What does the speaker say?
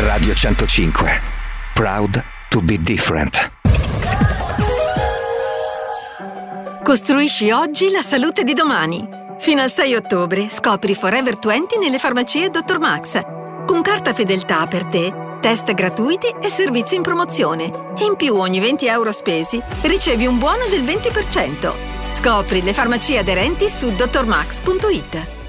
Radio 105. Proud to be different. Costruisci oggi la salute di domani. Fino al 6 ottobre scopri Forever 20 nelle farmacie Dr. Max. Con carta fedeltà per te, test gratuiti e servizi in promozione. E in più ogni 20 euro spesi ricevi un buono del 20%. Scopri le farmacie aderenti su drmax.it.